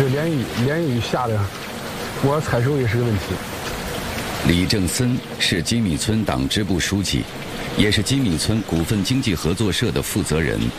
个连雨下的，我采收也是个问题。 李正森是金米村党支部书记，也是金米村股份经济合作社的负责人。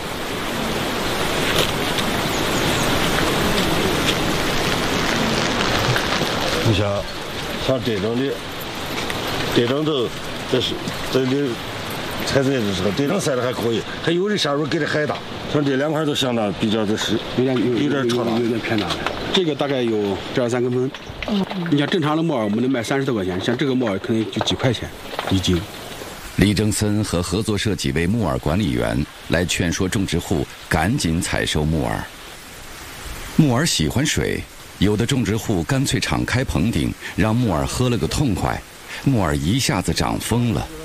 你像这种的，这种都这里采摘的时候，这种晒的还可以，还有的下边给的还大，像这两块都相当比较的是有点超大， 有点偏大的。这个大概有2、3公分。你像正常的木耳，我们能卖30多块钱，像这个木耳可能就几块钱一斤。 李正森和合作社几位木耳管理员来劝说种植户赶紧采收木耳。木耳喜欢水，有的种植户干脆敞开棚顶，让木耳喝了个痛快，木耳一下子长疯了。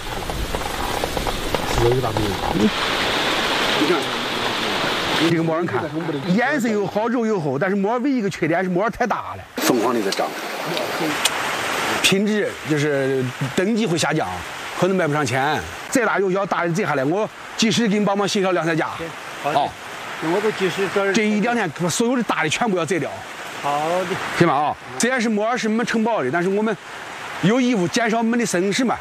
有一个大东西， 你看， 这个木耳看颜色又好，肉又厚，但是木耳唯一一个缺点是木耳太大了， 疯狂的在长， 品质就是等级会下降，可能卖不上钱。再大又要大的摘下来，我及时给你帮忙协调2、3家。 好，我都及时这1、2天把所有的大的全部要摘掉。 好的， 行吧啊，虽然是木耳是我们承包的，但是我们有义务减少我们的损失嘛。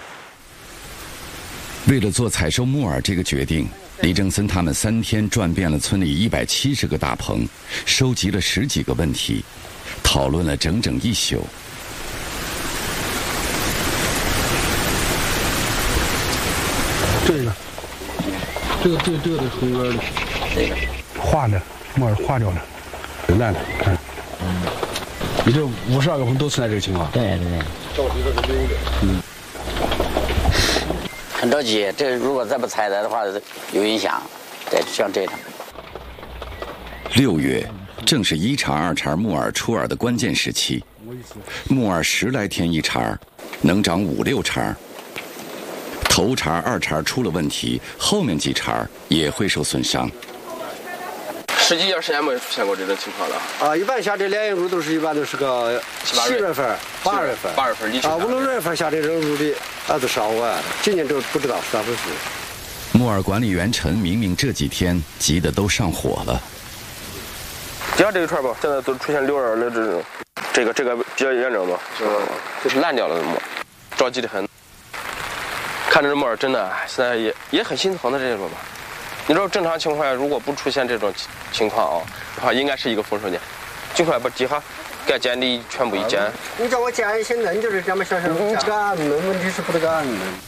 为了做采收木耳这个决定，李正森他们3天转遍了村里170个大棚，收集了10几个问题，讨论了整整1宿。 这个红根的，化的木耳化掉了，烂的，看。你这52个棚都存在这个情况？ 对。很着急，这如果再不采摘的话，有影响。对，像这种。 6月正是1茬2茬木耳出耳的关键时期，木耳10来天1茬，能长5、6茬。头茬、2茬出了问题，后面几茬也会受损伤。 10几年时间没有出现过这种情况了啊！一般下这连雨都是个7月份、8月份、5、6月份下这种雨的，都少啊。今年就不知道是咋回事。 木耳管理员陈明明这几天急得都上火了。 你看这一串吧，现在都出现溜耳的这个比较严重吧，就是烂掉了的木耳，着急的很。看着这木耳真的现在也很心疼的这种吧。你说正常情况下，如果不出现这种情况的话，应该是一个丰收年，尽快把底下该剪的全部一剪。 你叫我剪，现在就是这么小事，干问题是不得干。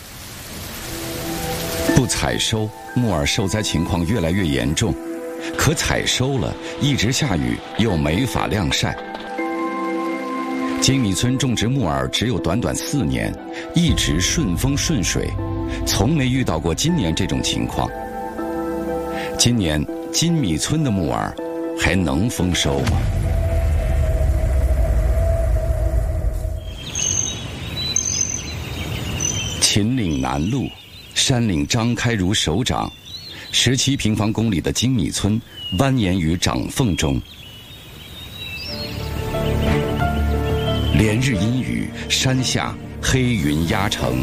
不采收，木耳受灾情况越来越严重。可采收了，一直下雨，又没法晾晒。金米村种植木耳只有短短4年，一直顺风顺水，从没遇到过今年这种情况。今年金米村的木耳还能丰收吗？秦岭南麓，山岭张开如手掌，17平方公里的金米村蜿蜒于掌缝中。连日阴雨，山下黑云压城。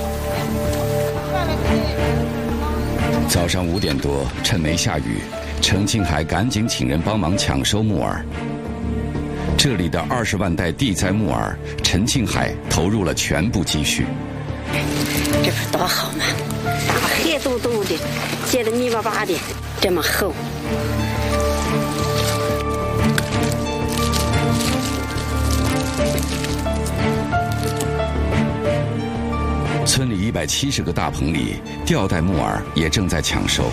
早上5点多，趁没下雨，程庆海赶紧请人帮忙抢收木耳。这里的20万袋地栽木耳，陈庆海投入了全部积蓄。 这不多好嘛，大黑嘟嘟的，结得密巴巴的，这么厚。 村里170个大棚里，吊带木耳也正在抢收。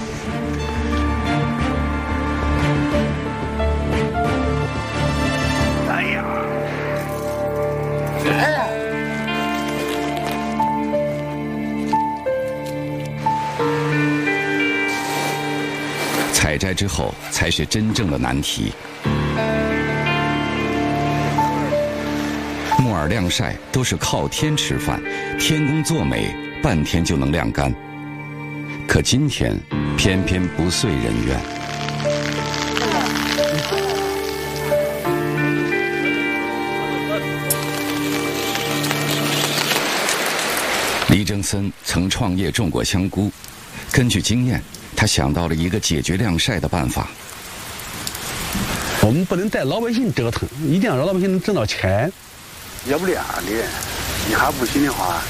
哎呀！ 采摘之后才是真正的难题。木耳晾晒都是靠天吃饭，天公作美，半天就能晾干。可今天偏偏不遂人愿。李正森曾创业种过香菇，根据经验，他想到了一个解决晾晒的办法。 我们不能带老百姓折腾，一定要让老百姓能挣到钱。 要不然的，你还不行的话，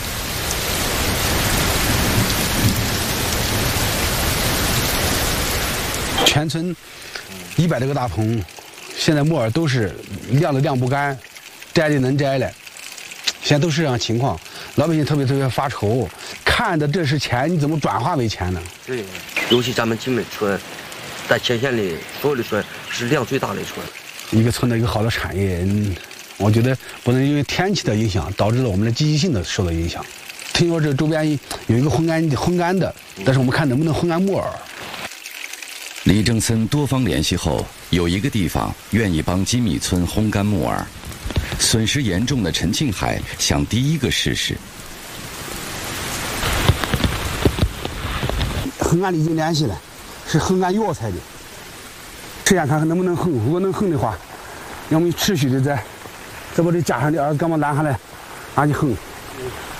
全村100多个大棚，现在木耳都是晾的晾不干，摘的能摘了，现在都是这样情况。老百姓特别发愁，看的这是钱，你怎么转化为钱呢？ 对，尤其咱们金门村，在前线里所有的村是量最大的村。 一个村的一个好的产业，我觉得不能因为天气的影响导致了我们的积极性的受到影响。听说这周边有一个烘干的，但是我们看能不能烘干木耳。 李正森多方联系后，有一个地方愿意帮金米村烘干木耳。损失严重的陈庆海想第一个试试。 烘干里已经联系了，是烘干药材的，这样看看能不能烘。如果能烘的话，要么持续的再把这加上点干嘛拿下来，拿去烘。